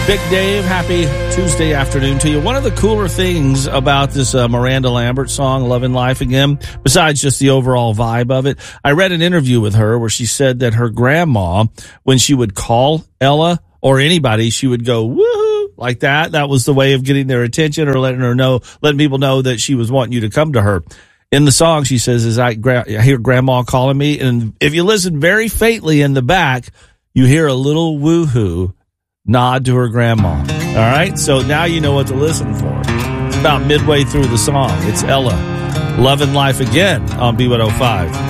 Big Dave, happy Tuesday afternoon to you. One of the cooler things about this Miranda Lambert song, Lovin' Life Again, besides just the overall vibe of it, I read an interview with her where she said that her grandma, when she would call Ella or anybody, she would go, woohoo, like that. That was the way of getting their attention or letting people know that she was wanting you to come to her. In the song, she says, I hear grandma calling me. And if you listen very faintly in the back, you hear a little woohoo nod to her grandma. All right, so now you know what to listen for. It's about midway through the song. It's Ella, Lovin' Life Again on B105.